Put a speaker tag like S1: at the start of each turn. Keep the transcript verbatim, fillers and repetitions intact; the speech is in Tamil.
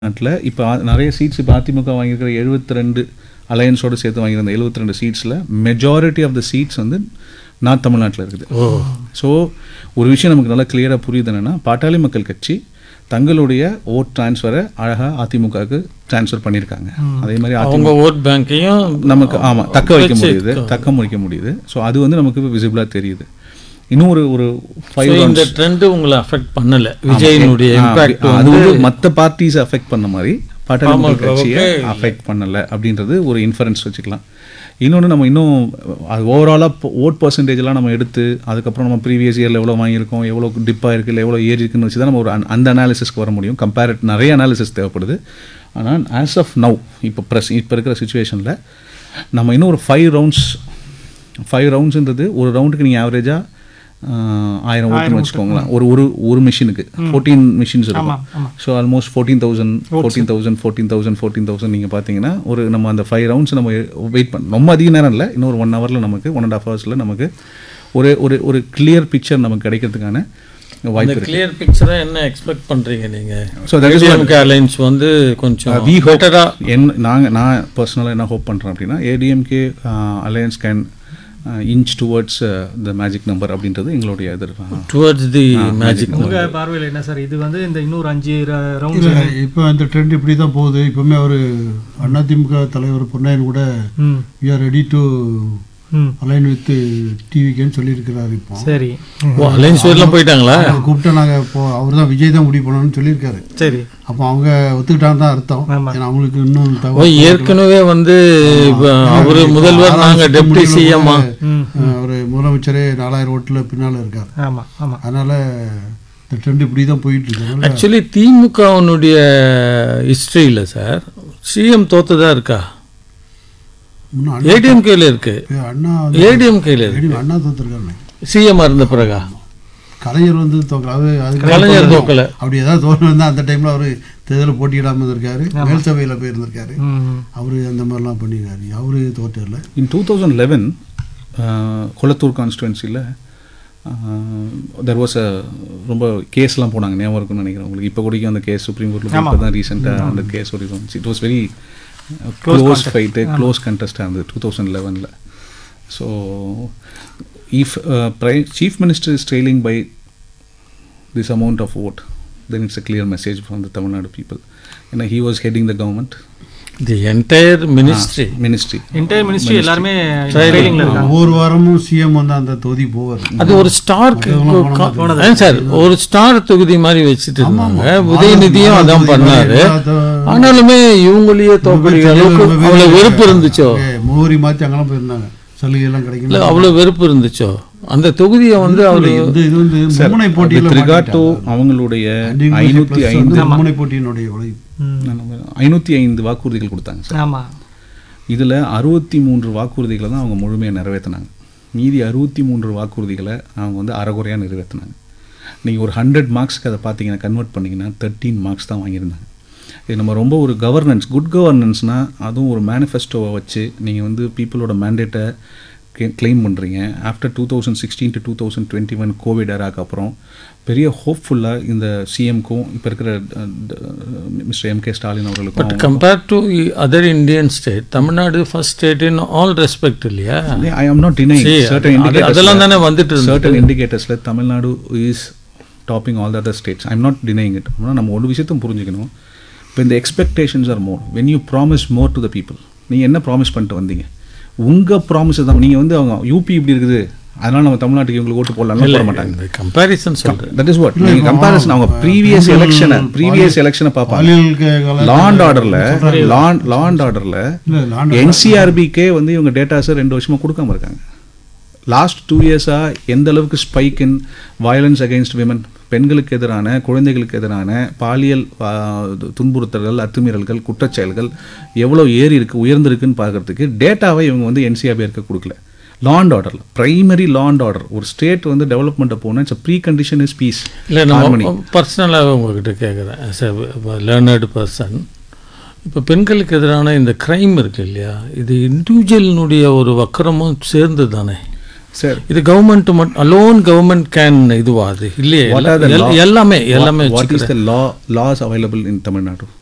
S1: நாட்டில் இப்போ நிறைய சீட்ஸ் இப்போ அதிமுக வாங்கியிருக்கிற எழுபத்தி ரெண்டு அலையன்ஸோடு சேர்த்து வாங்கியிருந்த எழுபத்தி ரெண்டு சீட்ஸில் மெஜாரிட்டி ஆஃப் த சீட்ஸ் வந்து நார்த் தமிழ்நாட்டில் இருக்குது. ஸோ ஒரு விஷயம் நமக்கு நல்லா கிளியராக புரியுது என்னென்னா, பாட்டாளி மக்கள் கட்சி தங்களுடைய ஓட் டிரான்ஸ்ஃபரை அழகாக அதிமுகவுக்கு டிரான்ஸ்ஃபர் பண்ணியிருக்காங்க. அதே மாதிரி
S2: அவங்க ஓட் பேங்க்கையும்
S1: நமக்கு ஆமாம் தக்க வைக்க முடியுது தக்க முடிக்க முடியுது. ஸோ அது வந்து நமக்கு விசிபிளாக தெரியுது. இன்னும் ஒரு ஒரு ஃபைவ்
S2: இந்த ட்ரெண்ட் உங்களை அஃபெக்ட் பண்ணல, விஜயினுடைய இம்பாக்ட்
S1: அது வந்து மற்ற பார்ட்டிஸை அஃபெக்ட் பண்ண மாதிரி பாட்டாளி மக்கள் கட்சியை அஃபெக்ட் பண்ணலை அப்படின்றது ஒரு இன்ஃபரன்ஸ் வச்சுக்கலாம். இன்னொன்று, நம்ம இன்னும் அது ஓவராலாக ஓட் பர்சன்டேஜெலாம் நம்ம எடுத்து அதுக்கப்புறம் நம்ம ப்ரீவியஸ் இயரில் எவ்வளோ வாங்கியிருக்கோம், எவ்வளோ டிப்பாக இருக்குது, இல்லை எவ்வளோ ஏறி இருக்குன்னு வச்சு தான் நம்ம ஒரு அந்த அனாலிசிஸ்க்கு வர முடியும். கம்பேரிட் நிறைய அனாலிசிஸ் தேவைப்படுது. ஆனால் ஆஸ் ஆஃப் நவ் இப்போ ப்ரெஸ் இப்போ இருக்கிற சுச்சுவேஷனில் நம்ம இன்னும் ஒரு ஃபைவ் ரவுண்ட்ஸ் ஃபைவ் ரவுண்ட்ஸுன்றது ஒரு ரவுண்டுக்கு நீங்கள் ஆவரேஜாக ஆயிரம் ஓட்டுன்னு வச்சுக்கோங்களேன். ஒரு ஒரு ஒரு மிஷினுக்கு ஃபோர்டீன் மிஷின்ஸ் இருக்கும். So almost fourteen thousand fourteen thousand fourteen thousand fourteen thousand நீங்கள் பார்த்தீங்கன்னா ஒரு நம்ம அந்த ஃபைவ் ரவுண்ட்ஸ் நம்ம வெயிட் பண்ண ரொம்ப அதிக நேரம் இல்லை, இன்னொரு ஒன் ஹவரில் நமக்கு ஒன் அண்ட் ஆஃப் ஹவர்ஸில் நமக்கு ஒரு ஒரு ஒரு கிளியர் பிக்சர் நமக்கு கிடைக்கிறதுக்கான வாய்ப்பு இருக்கு.
S2: கிளியர் பிக்சரா என்ன எக்ஸ்பெக்ட் பண்றீங்க நீங்க?
S1: So that is
S2: ADMK alliance வந்து கொஞ்சம்
S1: வி ஹோட்டரா என்ன நாங்கள் நான் பர்சனலாக என்ன ஹோப் பண்ணுறேன் அப்படின்னா, ADMK alliance can inch towards the magic number அப்படின்றது எங்களுடைய எதிர்ப்பு.
S2: Towards the magic number.
S3: உங்கள் பார்வையில் என்ன சார் இது வந்து இந்த இன்னொரு அஞ்சு ரவுண்ட்
S4: இப்போ இந்த ட்ரெண்ட் இப்படி தான் போகுது. இப்போவுமே அவர் அதிமுக தலைவர் பொன்னையன் கூட we are ready to align with டிவிக்கேன்னு சொல்லியிருக்கிறாரு. இப்போ
S3: சரி,
S2: அலைன்ஸ் வரலாம் போயிட்டாங்களா?
S4: கூப்பிட்டு நாங்கள் இப்போ அவர் தான் விஜய் தான் முடிவு பண்ணணும்னு சொல்லியிருக்காரு.
S3: சரி,
S4: அப்போ அவங்க ஒத்துக்கிட்டான்னு தான் அர்த்தம். ஏன்னா அவங்களுக்கு இன்னும்
S2: தகவல் ஏற்கனவே வந்து அவர் முதல்வர் நாங்கள் டெப்டி சிஎம்
S4: ஒரு முதலமைச்சரே நாலாயிரம் ஓட்டில் பின்னால் இருக்கார்.
S3: ஆமாம் ஆமாம்.
S4: அதனால் இந்த ட்ரெண்ட் இப்படி தான் போயிட்டு இருக்கு.
S2: ஆக்சுவலி திமுகவுடைய ஹிஸ்ட்ரியில் சார் சிஎம் தோத்துதான் இருக்கா? ஏடிஎம்கேல இருக்கு,
S4: அண்ணா
S2: ஏடிஎம்கேல இருக்கு.
S4: அண்ணா தோத்துருக்காரு
S2: சிஎம் இருந்த பிறகா
S4: கலைஞர் வந்து தோக்கல. அது
S2: கலைஞர் தோக்கல.
S4: அப்படி ஏதாவது தோற்று வந்தால் அந்த டைமில் அவர் தேர்தலில் போட்டியிடாமல் இருந்திருக்காரு, மேல் சபையில் போயிருந்திருக்காரு. அவர் அந்த மாதிரிலாம் பண்ணியிருக்காரு. அவரு தோற்றல.
S1: In two thousand eleven Kolathur கான்ஸ்டுவன்சியில் there was a ரொம்ப கேஸ்லாம் போனாங்க, ஞாபகம் இருக்குன்னு நினைக்கிறேன் உங்களுக்கு. இப்போ கூடிய அந்த கேஸ் சுப்ரீம் கோர்ட்டில் இப்போ தான் ரீசெண்டாக அந்த கேஸ் ஒரு இருந்துச்சு. It was very close fight, close கண்டெஸ்டாக இருந்தது டூ தௌசண்ட் லெவனில். So if fry chief minister is trailing by this amount of vote, then it's a clear message from the Tamil Nadu people. And he was heading the government.
S2: The entire ministry.
S1: Ah, ministry.
S3: Entire ministry எல்லாருமே ட்ரெயிலிங்ல இருக்காங்க.
S4: ஒவ்வொரு வாரமும் சிஎம் வந்து அந்த தொகுதி போவார்.
S2: அது ஒரு ஸ்டார் சார், ஒரு ஸ்டார் தொகுதி மாதிரி வச்சுட்டு இருந்தாங்க. உதயநிதியும் அதான் பண்ணாரு. ஆனாலுமே இவங்களையே தோக்கடிக்கிற அளவுக்கு அவ்வளவு வெறுப்பு இருந்துச்சோ?
S4: முகவரி மாற்றி அங்கெல்லாம் போயிருந்தாங்க, சலுகை எல்லாம் கிடைக்கல.
S2: அவ்வளவு வெறுப்பு இருந்துச்சோ அந்த தொகுதியை வந்து அவரு
S4: இது வந்து மும்முனை போட்டியில்
S1: அவங்களுடைய
S4: ஐநூற்றி ஐந்து மும்முனை போட்டியினுடைய
S1: ஐநூற்றி ஐந்து வாக்குறுதிகள் கொடுத்தாங்க சார்.
S3: ஆமாம்.
S1: இதில் அறுபத்தி மூன்று வாக்குறுதிகளை தான் அவங்க முழுமையாக நிறைவேற்றினாங்க. மீதி அறுபத்தி மூன்று வாக்குறுதிகளை அவங்க வந்து அறகுறையாக நிறைவேற்றினாங்க. நீங்கள் ஒரு ஹண்ட்ரட் மார்க்ஸ்க்கு அதை பார்த்தீங்கன்னா கன்வெர்ட் பண்ணிங்கன்னா தேர்ட்டீன் மார்க்ஸ் தான் வாங்கியிருந்தாங்க. இது நம்ம ரொம்ப ஒரு கவர்னன்ஸ், குட் கவர்னன்ஸ்னால் அதுவும் ஒரு மேனிஃபெஸ்டோவை வச்சு நீங்கள் வந்து பீப்புளோட மேண்டேட்டை கிளைம் பண்ணுறீங்க. After two thousand sixteen to two thousand twenty one Covid ஏராக்கு அப்புறம் பெரிய ஹோப்ஃபுல்லாக இந்த சிஎம்க்கும் இப்போ இருக்கிற மிஸ்டர் எம் கே ஸ்டாலின் அவர்களுக்கும்.
S2: But compared to other Indian state, Tamil Nadu first state in all respect இல்லையா?
S1: ஐ am not denying certain indicators,
S2: அதெல்லாம் தானே வந்துட்டு இருக்கு.
S1: Certain இண்டிகேட்டர்ஸில் Tamil Nadu is topping all the other states. I am not denying it. ஆனால் நம்ம ஒரு விஷயத்தையும் புரிஞ்சுக்கணும். இப்போ இந்த expectations R more when you promise more to the people. நீங்கள் என்ன ப்ராமிஸ் பண்ணிட்டு வந்தீங்க? உங்கள் ப்ராமிஸ் தான். நீங்கள் வந்து அவங்க யூபி இப்படி இருக்குது அதனால் நம்ம தமிழ்நாட்டுக்கு இவங்களுக்கு ஓட்டு போடலாம் போட மாட்டாங்க.
S2: கம்பேரிசன் சொல்கிறேன்.
S1: தட் இஸ் வாட் நீங்கள் கம்பேரிசன். அவங்க ப்ரீவியஸ் எலெக்ஷனை ப்ரீவியஸ் எலெக்ஷனை பார்ப்பாங்க. லா அண்ட் ஆர்டரில் லா லா அண்ட் ஆர்டரில் என்சிஆர்பிக்கே வந்து இவங்க டேட்டாஸை ரெண்டு வருஷமாக கொடுக்காம இருக்காங்க. லாஸ்ட் டூ இயர்ஸாக எந்த அளவுக்கு ஸ்பைக் இன் வயலன்ஸ் அகெயின்ஸ்ட் விமன், பெண்களுக்கு எதிரான குழந்தைகளுக்கு எதிரான பாலியல் துன்புறுத்தல்கள், அத்துமீறல்கள், குற்றச்செயல்கள் எவ்வளோ ஏறி இருக்குது, உயர்ந்திருக்குன்னு பார்க்கறதுக்கு டேட்டாவை இவங்க வந்து என்சிஆர்பி இருக்க கொடுக்கல. லா அண்ட் ஆர்டரில் பிரைமரி லா அண்ட் ஆர்டர் ஒரு ஸ்டேட் வந்து டெவலப்மெண்ட்டை போனால் it's pre condition is piece.
S2: இல்லை நான் பர்சனலாக உங்ககிட்ட கேட்குறேன், ஆஸ் எ லேர்னர்டு பர்சன். இப்போ பெண்களுக்கு எதிரான இந்த க்ரைம் இருக்குது இல்லையா, இது இண்டிவிஜுவலினுடைய ஒரு வக்கரமும் சேர்ந்து தானே
S1: சார்?
S2: இது கவர்மெண்ட் மட்டும் அலோன் கவர்மெண்ட் கேன் இதுவா அது இல்லையே? எல்லாமே எல்லாமே
S1: what is the law loss available in Tamil Nadu?